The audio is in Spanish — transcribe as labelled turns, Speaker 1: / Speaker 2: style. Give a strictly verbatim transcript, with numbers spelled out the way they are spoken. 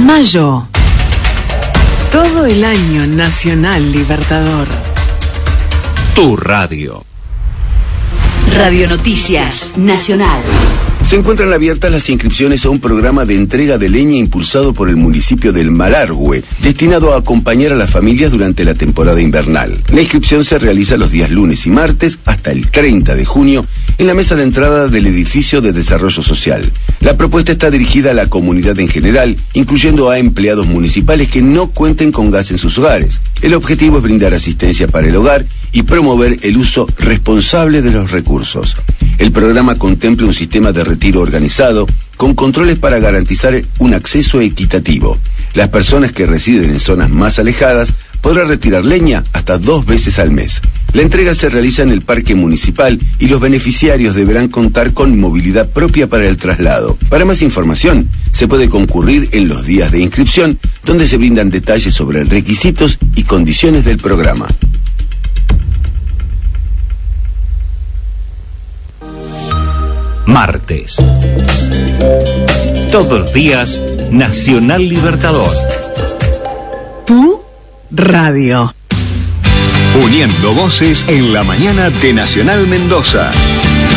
Speaker 1: Mayo. Todo el año Nacional Libertador.
Speaker 2: Tu radio.
Speaker 3: Radio Noticias Nacional.
Speaker 4: Se encuentran abiertas las inscripciones a un programa de entrega de leña impulsado por el municipio del Malargüe, destinado a acompañar a las familias durante la temporada invernal. La inscripción se realiza los días lunes y martes hasta el treinta de junio en la mesa de entrada del edificio de desarrollo social. La propuesta está dirigida a la comunidad en general, incluyendo a empleados municipales que no cuenten con gas en sus hogares. El objetivo es brindar asistencia para el hogar y promover el uso responsable de los recursos. El programa contempla un sistema de retiro organizado con controles para garantizar un acceso equitativo. Las personas que residen en zonas más alejadas podrán retirar leña hasta dos veces al mes. La entrega se realiza en el parque municipal y los beneficiarios deberán contar con movilidad propia para el traslado. Para más información, se puede concurrir en los días de inscripción, donde se brindan detalles sobre requisitos y condiciones del programa.
Speaker 2: Martes. Todos los días, Nacional Libertador.
Speaker 1: Tu radio.
Speaker 5: Uniendo voces en la mañana de Nacional Mendoza.